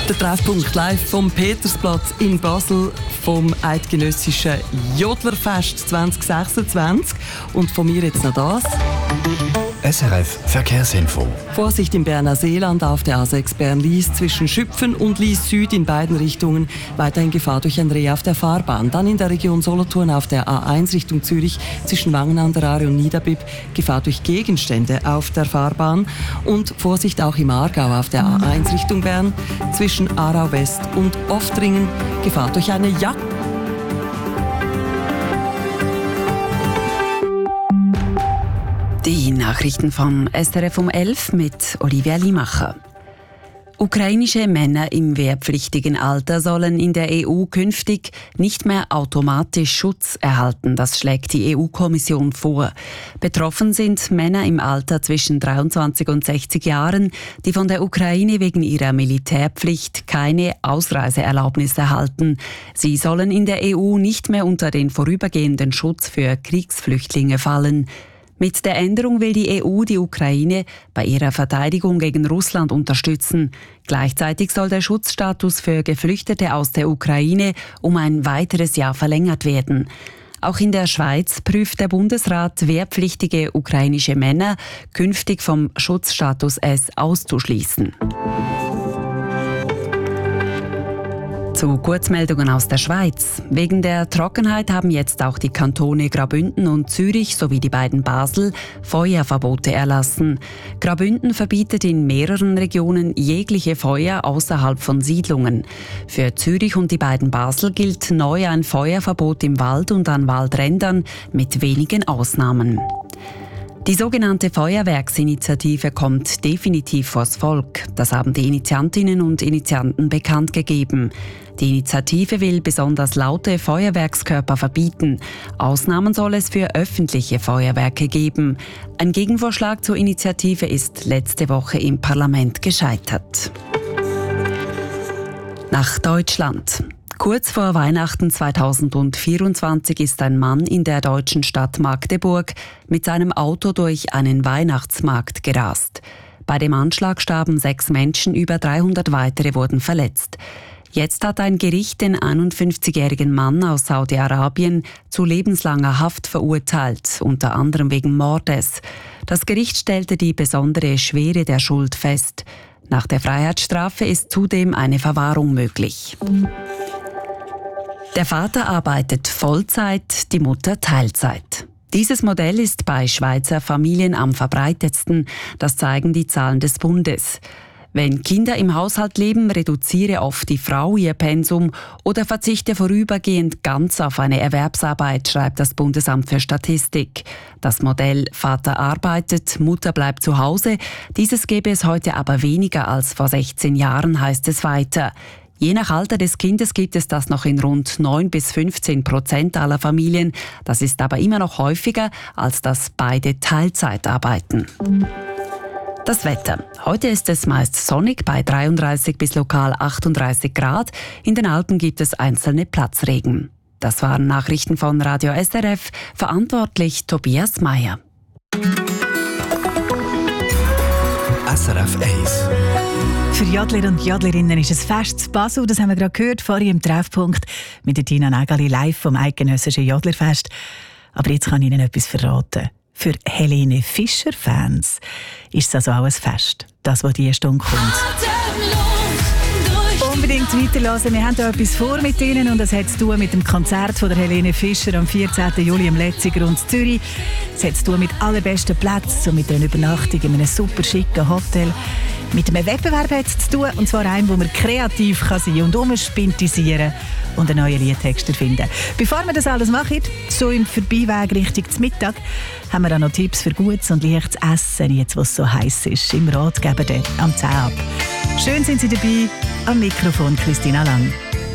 Der Treffpunkt live vom Petersplatz in Basel vom Eidgenössischen Jodlerfest 2026. Und von mir jetzt noch das. SRF Verkehrsinfo. Vorsicht im Berner Seeland auf der A6 Bern-Lies zwischen Schüpfen und Lies Süd in beiden Richtungen. Weiterhin Gefahr durch ein Reh auf der Fahrbahn. Dann in der Region Solothurn auf der A1 Richtung Zürich zwischen Wangen an der Aare und Niederbipp. Gefahr durch Gegenstände auf der Fahrbahn. Und Vorsicht auch im Aargau auf der A1 Richtung Bern zwischen Aarau West und Oftringen. Gefahr durch eine Jagd. Die Nachrichten vom SRF um 11 mit Olivia Limacher. Ukrainische Männer im wehrpflichtigen Alter sollen in der EU künftig nicht mehr automatisch Schutz erhalten. Das schlägt die EU-Kommission vor. Betroffen sind Männer im Alter zwischen 23 und 60 Jahren, die von der Ukraine wegen ihrer Militärpflicht keine Ausreiseerlaubnis erhalten. Sie sollen in der EU nicht mehr unter den vorübergehenden Schutz für Kriegsflüchtlinge fallen. Mit der Änderung will die EU die Ukraine bei ihrer Verteidigung gegen Russland unterstützen. Gleichzeitig soll der Schutzstatus für Geflüchtete aus der Ukraine um ein weiteres Jahr verlängert werden. Auch in der Schweiz prüft der Bundesrat, wehrpflichtige ukrainische Männer künftig vom Schutzstatus S auszuschließen. Zu Kurzmeldungen aus der Schweiz. Wegen der Trockenheit haben jetzt auch die Kantone Graubünden und Zürich sowie die beiden Basel Feuerverbote erlassen. Graubünden verbietet in mehreren Regionen jegliche Feuer außerhalb von Siedlungen. Für Zürich und die beiden Basel gilt neu ein Feuerverbot im Wald und an Waldrändern mit wenigen Ausnahmen. Die sogenannte Feuerwerksinitiative kommt definitiv vors Volk. Das haben die Initiantinnen und Initianten bekannt gegeben. Die Initiative will besonders laute Feuerwerkskörper verbieten. Ausnahmen soll es für öffentliche Feuerwerke geben. Ein Gegenvorschlag zur Initiative ist letzte Woche im Parlament gescheitert. Nach Deutschland. Kurz vor Weihnachten 2024 ist ein Mann in der deutschen Stadt Magdeburg mit seinem Auto durch einen Weihnachtsmarkt gerast. Bei dem Anschlag starben 6 Menschen, über 300 weitere wurden verletzt. Jetzt hat ein Gericht den 51-jährigen Mann aus Saudi-Arabien zu lebenslanger Haft verurteilt, unter anderem wegen Mordes. Das Gericht stellte die besondere Schwere der Schuld fest. Nach der Freiheitsstrafe ist zudem eine Verwahrung möglich. Der Vater arbeitet Vollzeit, die Mutter Teilzeit. Dieses Modell ist bei Schweizer Familien am verbreitetsten. Das zeigen die Zahlen des Bundes. Wenn Kinder im Haushalt leben, reduziere oft die Frau ihr Pensum oder verzichte vorübergehend ganz auf eine Erwerbsarbeit, schreibt das Bundesamt für Statistik. Das Modell Vater arbeitet, Mutter bleibt zu Hause. Dieses gäbe es heute aber weniger als vor 16 Jahren, heißt es weiter. Je nach Alter des Kindes gibt es das noch in rund 9-15% aller Familien. Das ist aber immer noch häufiger, als dass beide Teilzeit arbeiten. Das Wetter. Heute ist es meist sonnig bei 33 bis lokal 38 Grad. In den Alpen gibt es einzelne Platzregen. Das waren Nachrichten von Radio SRF. Verantwortlich Tobias Meyer. SRF 1. Für Jodler und Jodlerinnen ist es Fest zu Basel. Das haben wir gerade gehört, vorhin im Treffpunkt mit der Tina Nägali live vom Eidgenössischen Jodlerfest. Aber jetzt kann ich Ihnen etwas verraten. Für Helene Fischer-Fans ist es also auch ein Fest, das, was diese Stunde kommt. Unbedingt weiterhören. Wir haben hier etwas vor mit Ihnen und es hat zu tun mit dem Konzert von der Helene Fischer am 14. Juli im Letziger und Zürich. Es hat zu tun mit allerbesten Plätzen und mit einer Übernachtung in einem super schicken Hotel. Mit einem Wettbewerb hat es zu tun, und zwar einem, wo man kreativ kann sein und umspintisieren und einen neuen Liedtext erfinden. Bevor wir das alles machen, so im Vorbeiweg Richtung zum Mittag, haben wir auch noch Tipps für gutes und leichtes Essen, jetzt wo es so heiß ist, im Ratgeber am 10 ab. Schön sind Sie dabei, am Mikrofon Christina Lang.